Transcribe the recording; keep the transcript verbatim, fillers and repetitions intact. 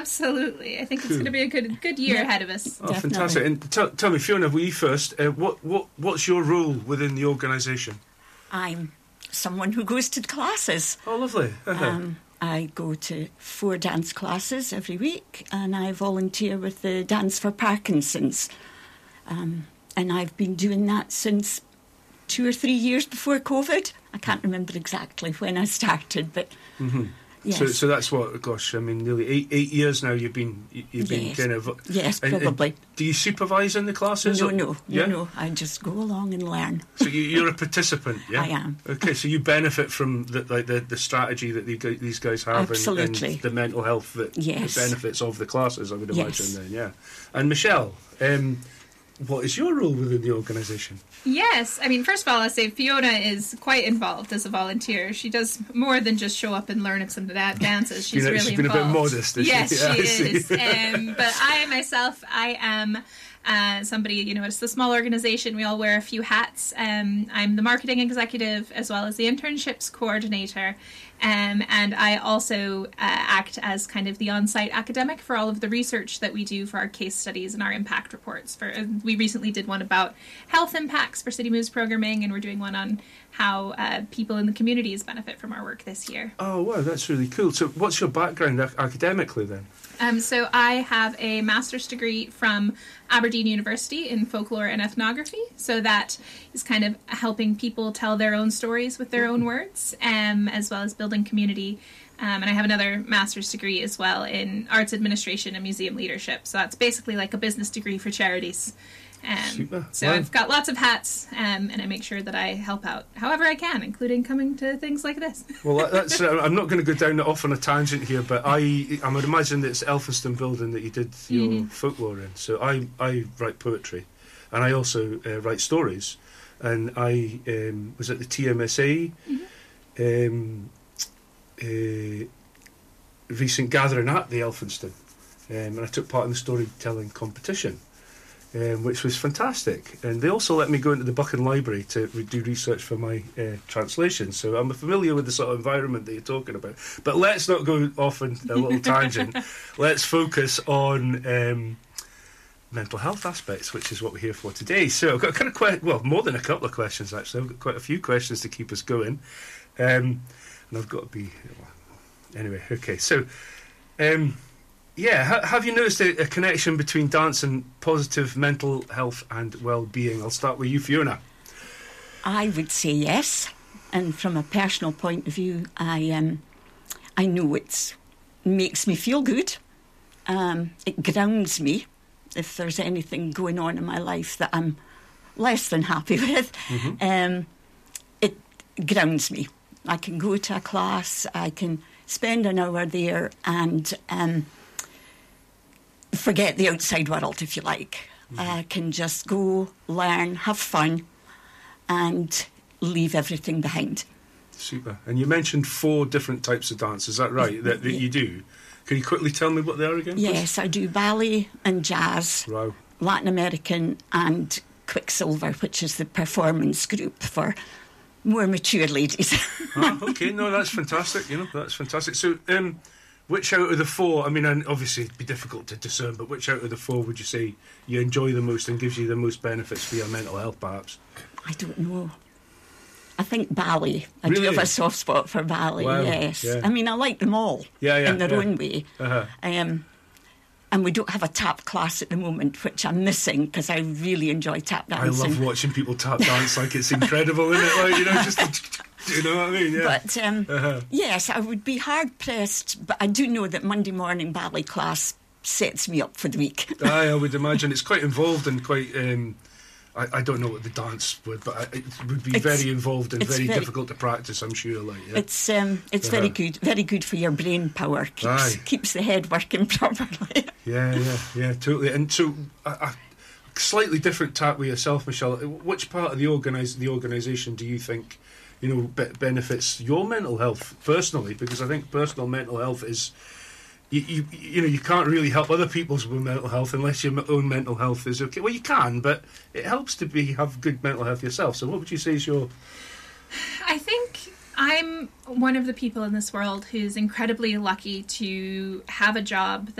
Absolutely. I think cool. It's going to be a good good year yeah. ahead of us. Oh, Definitely. Fantastic. And t- tell me, Fiona, will you first, uh, what, what, what's your role within the organisation? I'm someone who goes to classes. Oh, lovely. Uh-huh. Um, I go to four dance classes every week, and I volunteer with the Dance for Parkinson's. Um, and I've been doing that since two or three years before COVID. I can't remember exactly when I started, but mm-hmm. yes. So, so that's what, gosh, I mean, nearly eight eight years now you've been you've been yes. kind of... Yes, and, probably. And do you supervise in the classes? No, or, no, yeah? no, no. I just go along and learn. So you, you're a participant, yeah? I am. Okay, so you benefit from the, like the, the strategy that the, these guys have Absolutely. And, and the mental health, that yes. the benefits of the classes, I would imagine yes. then, yeah. And Michelle, um, what is your role within the organisation? Yes, I mean, first of all, I say Fiona is quite involved as a volunteer. She does more than just show up and learn some da- dances. She's you know, really she's been involved. a bit modest, is yes, she? Yes, yeah, she is. um, but I myself, I am uh, somebody, you know, it's a small organisation. We all wear a few hats. Um, I'm the marketing executive as well as the internships coordinator. Um, and I also uh, act as kind of the on-site academic for all of the research that we do for our case studies and our impact reports. For uh, we recently did one about health impacts for City Moves programming, and we're doing one on how uh, people in the communities benefit from our work this year. Oh, wow, that's really cool. So what's your background ac- academically then? Um, so I have a master's degree from Aberdeen University in folklore and ethnography. So that is kind of helping people tell their own stories with their own words, um, as well as building community. Um, and I have another master's degree as well in arts administration and museum leadership. So that's basically like a business degree for charities. Um, Super. So wow. I've got lots of hats, um, and I make sure that I help out however I can, including coming to things like this. Well, that's, uh, I'm not going to go down off on a tangent here, but I I would imagine that it's Elphinstone building that you did your mm-hmm. folklore in. So I, I write poetry, and I also uh, write stories. And I um, was at the T M S A mm-hmm. um, uh, recent gathering at the Elphinstone, um, and I took part in the storytelling competition. Um, which was fantastic, and they also let me go into the Buchan Library to re- do research for my uh, translation, so I'm familiar with the sort of environment that you're talking about. But let's not go off on a little tangent. Let's focus on um, mental health aspects, which is what we're here for today. So I've got kind of quite, well, more than a couple of questions actually. I've got quite a few questions to keep us going, um, and I've got to be anyway. Okay, so. Um, Yeah, ha- have you noticed a, a connection between dance and positive mental health and well-being? I'll start with you, Fiona. I would say yes, and from a personal point of view, I um, I know it makes me feel good. Um, it grounds me if there's anything going on in my life that I'm less than happy with. Mm-hmm. Um, it grounds me. I can go to a class, I can spend an hour there and... Um, forget the outside world, if you like. Mm-hmm. I can just go, learn, have fun, and leave everything behind. Super. And you mentioned four different types of dance, is that right, that, that you do? Can you quickly tell me what they are again, please? Yes, I do ballet and jazz, wow. Latin American, and Quicksilver, which is the performance group for more mature ladies. Ah, okay, no, that's fantastic, you know, that's fantastic. So, um... which out of the four, I mean, obviously it'd be difficult to discern, but which out of the four would you say you enjoy the most and gives you the most benefits for your mental health, perhaps? I don't know. I think ballet. I really? do have a soft spot for ballet, wow. yes. Yeah. I mean, I like them all yeah, yeah, in their yeah. own way. Uh-huh. Um, and we don't have a tap class at the moment, which I'm missing because I really enjoy tap dancing. I love watching people tap dance, like it's incredible, isn't it? Like, you know, just... Do you know what I mean? Yeah. But um, uh-huh. yes, I would be hard pressed, but I do know that Monday morning ballet class sets me up for the week. Aye, I would imagine it's quite involved and quite. Um, I, I don't know what the dance would, but I, it would be it's, very involved and very, very difficult to practice. I'm sure. Like yeah. it's um, it's uh-huh. very good, very good for your brain power. Keeps Aye. keeps the head working properly. Yeah, yeah, yeah, totally. And so. I, I, slightly different tack with yourself, Michelle. Which part of the organise the organisation do you think, you know, be- benefits your mental health personally? Because I think personal mental health is, you, you you know, you can't really help other people's mental health unless your own mental health is okay. Well, you can, but it helps to be have good mental health yourself. So, what would you say is your? I think I'm one of the people in this world who's incredibly lucky to have a job